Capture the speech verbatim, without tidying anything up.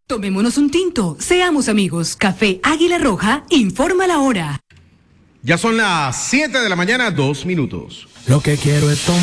Tomémonos un tinto, seamos amigos. Café Águila Roja, informa la hora. Ya son las siete de la mañana, dos minutos. Lo que quiero es tomar.